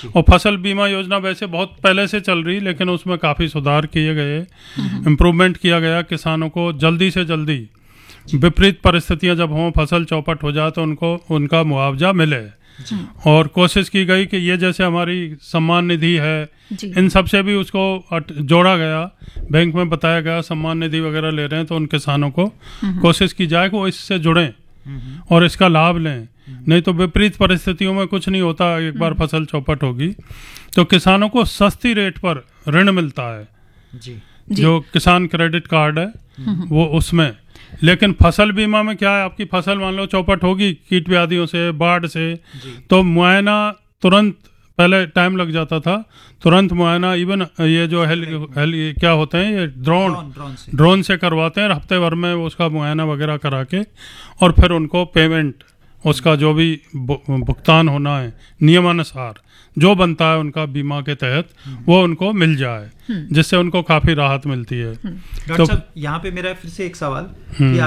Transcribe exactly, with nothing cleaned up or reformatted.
और फसल बीमा योजना वैसे बहुत पहले से चल रही, लेकिन उसमें काफ़ी सुधार किए गए, इम्प्रूवमेंट किया गया। किसानों को जल्दी से जल्दी विपरीत परिस्थितियां जब हों, फसल चौपट हो जाए तो उनको उनका मुआवजा मिले। और कोशिश की गई कि ये जैसे हमारी सम्मान निधि है, इन सब से भी उसको जोड़ा गया। बैंक में बताया गया सम्मान निधि वगैरह ले रहे हैं तो उन किसानों को कोशिश की जाए कि वो इससे जुड़ें और इसका लाभ लें। नहीं तो विपरीत परिस्थितियों में कुछ नहीं होता, एक बार फसल चौपट होगी तो किसानों को सस्ती रेट पर ऋण मिलता है जी। जो किसान क्रेडिट कार्ड है वो उसमें। लेकिन फसल बीमा में क्या है, आपकी फसल मान लो चौपट होगी कीट व्याधियों से, बाढ़ से, तो मुआयना तुरंत, पहले टाइम लग जाता था, तुरंत मुआयना इवन ये जो हेल, हेल ये क्या होते हैं, ये ड्रोन ड्रोन से, ड्रोन से करवाते हैं, हफ्ते भर में उसका मुआयना वगैरह करा के और फिर उनको पेमेंट, उसका जो भी भुगतान होना है नियमानुसार जो बनता है उनका बीमा के तहत, वो उनको मिल जाए, जिससे उनको काफी राहत मिलती है। डॉक्टर साहब, यहाँ पे मेरा फिर से एक सवाल कि